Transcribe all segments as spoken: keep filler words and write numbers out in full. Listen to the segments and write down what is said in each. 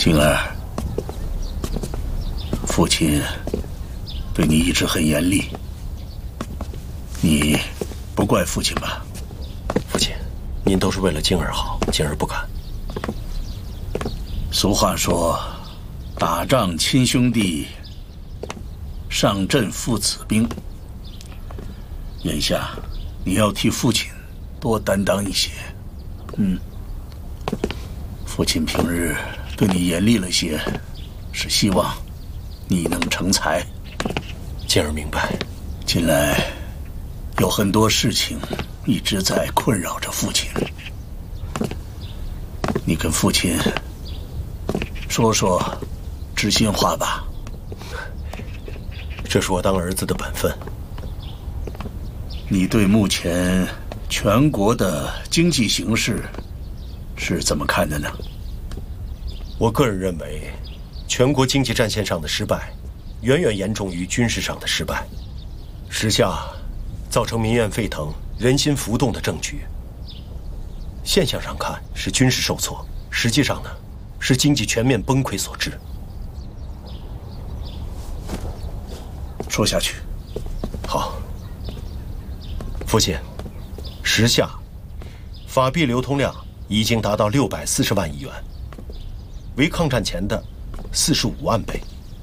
静儿，父亲对你一直很严厉，你不怪父亲吧？ 父亲，您都是为了静儿好，静儿不敢。 俗话说，打仗亲兄弟，上阵父子兵。眼下你要替父亲多担当一些。嗯，父亲平日对你严厉了些，是希望你能成才。 静儿明白。 近来有很多事情一直在困扰着父亲，你跟父亲说说知心话吧。 这是我当儿子的本分。 你对目前全国的经济形势是怎么看的呢？ 我个人认为，全国经济战线上的失败，远远严重于军事上的失败。时下造成民怨沸腾、人心浮动的政局，现象上看是军事受挫，实际上呢，是经济全面崩溃所致。 说下去。 好。父亲，时下法币流通量已经达到六百四十万亿元，为抗战前的四十五万倍。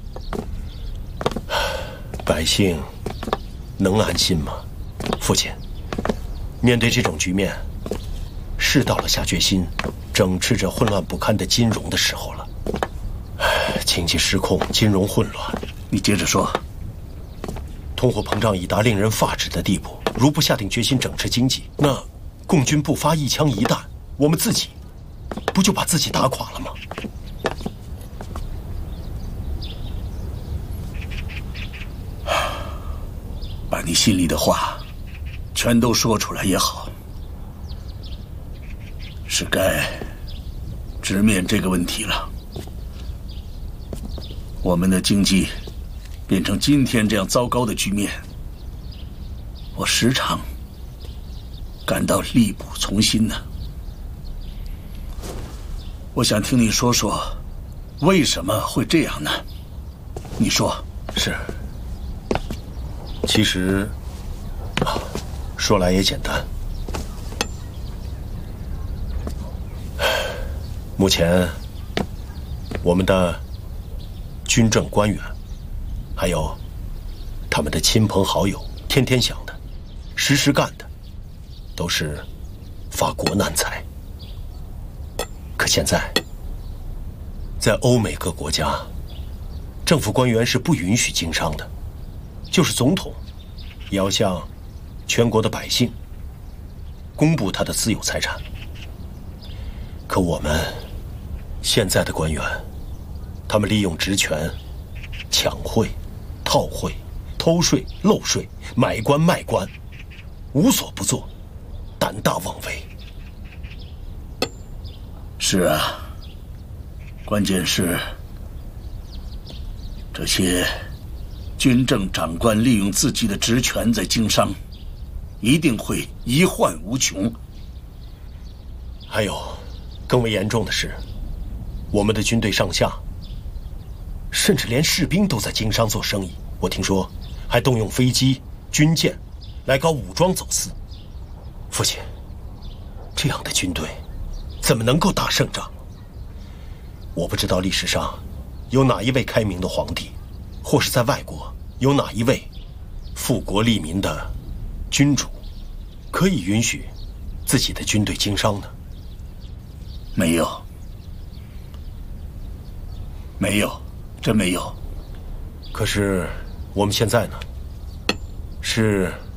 百姓能安心吗？父亲，面对这种局面，是到了下决心整治这混乱不堪的金融的时候了。经济失控，金融混乱。 你接着说。 通货膨胀已达令人发指的地步，如不下定决心整治经济，那共军不发一枪一弹，我们自己不就把自己打垮了吗？ 把你心里的话全都说出来也好，是该直面这个问题了。我们的经济变成今天这样糟糕的局面，我时常感到力不从心呢。我想听你说说，为什么会这样呢？你说。 是。其实，啊，说来也简单。目前，我们的军政官员，还有他们的亲朋好友，天天想的，实实干的，都是发国难财。可现在，在欧美各国家，政府官员是不允许经商的，就是总统也要向全国的百姓公布他的私有财产。可我们现在的官员，他们利用职权抢贿、套贿、偷税、漏税、买官卖官，无所不作，胆大妄为。 是啊，关键是这些军政长官利用自己的职权在经商，一定会遗患无穷。 还有，更为严重的是，我们的军队上下，甚至连士兵都在经商做生意。我听说，还动用飞机、军舰来搞武装走私。父亲，这样的军队怎么能够打胜仗？我不知道历史上有哪一位开明的皇帝，或是在外国有哪一位富国利民的君主，可以允许自己的军队经商呢？ 没有，没有，真没有。 可是我们现在呢，是